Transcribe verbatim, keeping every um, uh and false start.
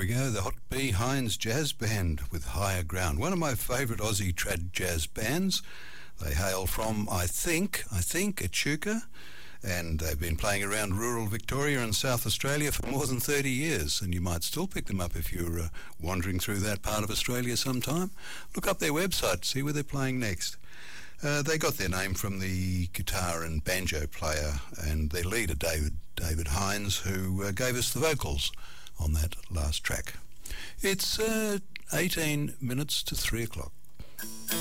go, the Hot B Hines Jazz Band with Higher Ground, one of my favourite Aussie trad jazz bands. They hail from, I think, I think, Echuca, and they've been playing around rural Victoria and South Australia for more than thirty years, and you might still pick them up if you're uh, wandering through that part of Australia sometime. Look up their website, see where they're playing next. Uh, they got their name from the guitar and banjo player and their leader, David David Hines, who uh, gave us the vocals on that last track. It's uh, eighteen minutes to three o'clock.